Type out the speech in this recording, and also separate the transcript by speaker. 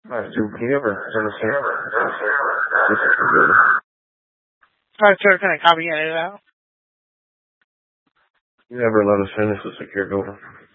Speaker 1: Alright, dude, can you ever turn this thing over? This is good.
Speaker 2: Alright, sir, can I copy and edit out?
Speaker 1: You never let us finish the secure building.